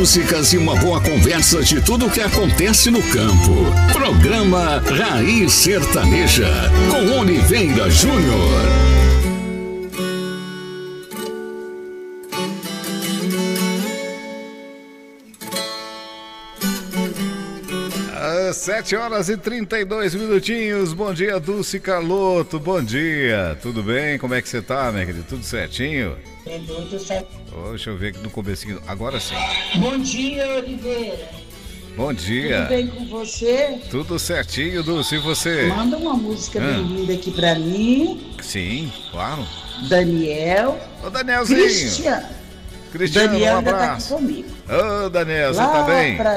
músicas e uma boa conversa de tudo o que acontece no campo. Programa Raiz Sertaneja, com Oliveira Júnior. 7h32. Bom dia, Dulce Carlotto. Bom dia. Tudo bem? Como é que você tá, minha querida? Tudo certinho? Tudo certo. Deixa eu ver aqui no comecinho. Agora sim. Bom dia, Oliveira. Bom dia. Tudo bem com você? Tudo certinho, Dulce. E você? Manda uma música bem linda aqui pra mim. Sim, claro. Daniel. Ô, Danielzinho. Cristiano, Daniel um ainda tá abraço. aqui comigo. Ô, Daniel, você tá bem? Lá pra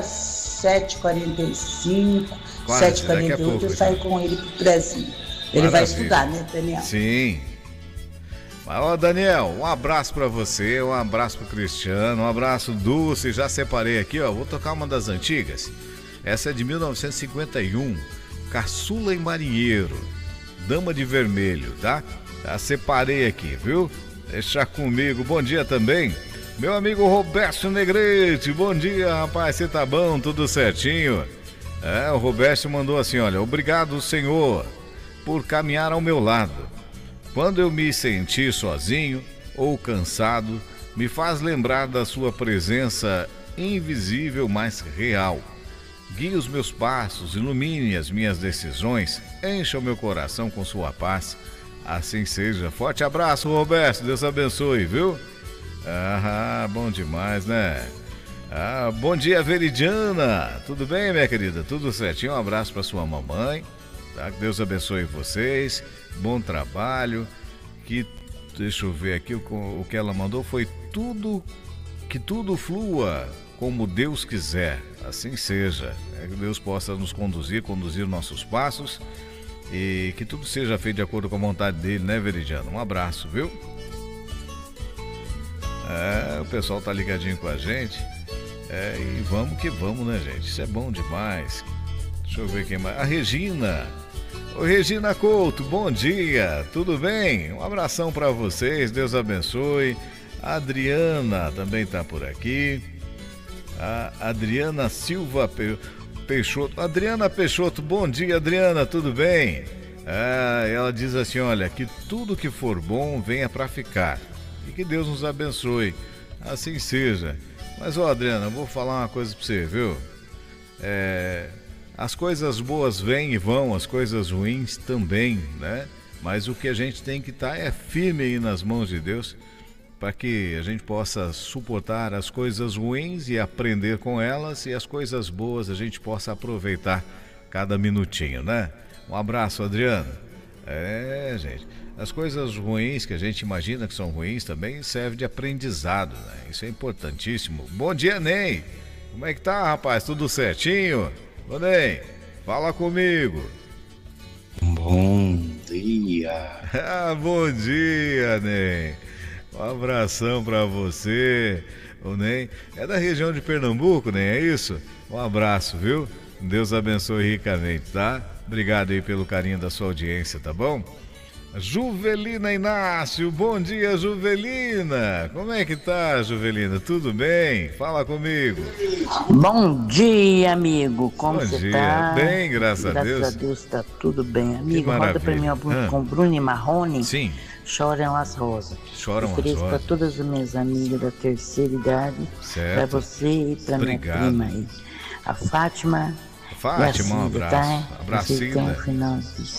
7h45, Quase, 7h48 eu saio com ele pro Brasil. Ele vai estudar, né, Daniel? Sim. Mas, ó, Daniel, um abraço pra você, um abraço pro Cristiano, um abraço, Dulce. Já separei aqui, ó, vou tocar uma das antigas. Essa é de 1951, Caçula e Marinheiro, Dama de Vermelho, tá? Já separei aqui, viu? Deixa comigo. Bom dia também, meu amigo Roberto Negrete. Bom dia, rapaz, você tá bom? Tudo certinho? O Roberto mandou assim, olha: obrigado, Senhor, por caminhar ao meu lado. Quando eu me sentir sozinho ou cansado, me faz lembrar da sua presença invisível, mas real. Guie os meus passos, ilumine as minhas decisões, encha o meu coração com sua paz. Assim seja. Forte abraço, Roberto. Deus abençoe, viu? Bom demais, né? Bom dia, Veridiana. Tudo bem, minha querida? Tudo certinho? Um abraço para sua mamãe. Tá? Que Deus abençoe vocês. Bom trabalho. Deixa eu ver aqui o que ela mandou. Foi que tudo flua como Deus quiser. Assim seja. Que Deus possa nos conduzir nossos passos. E que tudo seja feito de acordo com a vontade dele, né, Veridiano? Um abraço, viu? O pessoal tá ligadinho com a gente. E vamos que vamos, né, gente? Isso é bom demais. Deixa eu ver quem mais. A Regina. Oi, Regina Couto, bom dia. Tudo bem? Um abração pra vocês, Deus abençoe. A Adriana também tá por aqui. A Adriana Silva Peixoto. Adriana Peixoto, bom dia, Adriana, tudo bem? Ela diz assim, olha, que tudo que for bom venha pra ficar e que Deus nos abençoe, assim seja. Mas, Adriana, eu vou falar uma coisa pra você, viu? As coisas boas vêm e vão, as coisas ruins também, né? Mas o que a gente tem que estar firme aí nas mãos de Deus, para que a gente possa suportar as coisas ruins e aprender com elas, e as coisas boas a gente possa aproveitar cada minutinho, né? Um abraço, Adriano. Gente, as coisas ruins que a gente imagina que são ruins também servem de aprendizado, né? Isso é importantíssimo. Bom dia, Ney. Como é que tá, rapaz? Tudo certinho? Ô, Ney, fala comigo. Bom dia. Bom dia, Ney. Um abração pra você, o Ney. É da região de Pernambuco, Ney, é isso? Um abraço, viu? Deus abençoe ricamente, tá? Obrigado aí pelo carinho da sua audiência, tá bom? Juvelina Inácio, bom dia, Juvelina. Como é que tá, Juvelina? Tudo bem? Fala comigo. Bom dia, amigo. Como você tá? Bem, graças a Deus. Graças a Deus tá tudo bem. Amigo, roda pra mim com Bruno e Marrone. Sim. Choram as rosas. Choram as rosas. Para todas as minhas amigas da terceira idade. Certo. Para você e para minha prima aí. A Fátima. Fátima, um abraço. Tá? Abracinho. Tem um final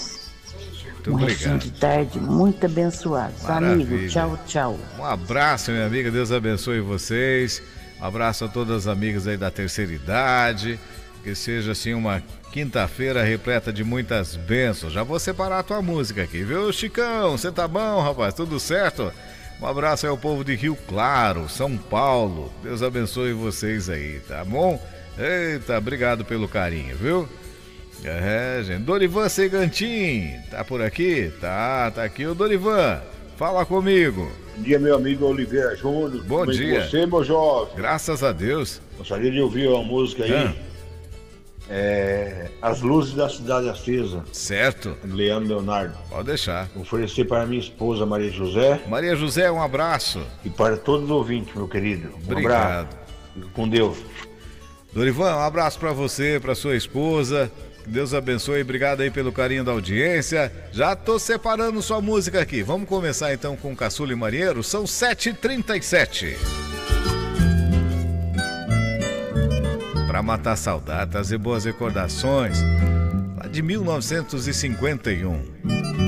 de restinho de tarde muito abençoado. Amigo, tchau, tchau. Um abraço, minha amiga. Deus abençoe vocês. Um abraço a todas as amigas aí da terceira idade. Que seja assim uma quinta-feira repleta de muitas bênçãos. Já vou separar a tua música aqui, viu, Chicão? Você tá bom, rapaz? Tudo certo? Um abraço aí ao povo de Rio Claro, São Paulo. Deus abençoe vocês aí, tá bom? Eita, obrigado pelo carinho, viu? Gente. Dorivan Segantin, tá por aqui? Tá aqui o Dorivan. Fala comigo. Bom dia, meu amigo Oliveira Júnior. Bom dia. Com você, meu jovem? Graças a Deus. Gostaria de ouvir uma música aí. As Luzes da Cidade Acesa. Certo. Leandro Leonardo. Pode deixar. Oferecer para minha esposa Maria José. Maria José, um abraço. E para todos os ouvintes, meu querido. Obrigado. Com Deus. Dorivan, um abraço pra você, pra sua esposa. Que Deus abençoe. Obrigado aí pelo carinho da audiência. Já tô separando sua música aqui. Vamos começar então com Caçula e Marinheiro. São 7h37. Pra matar saudade, trazer boas recordações lá de 1951.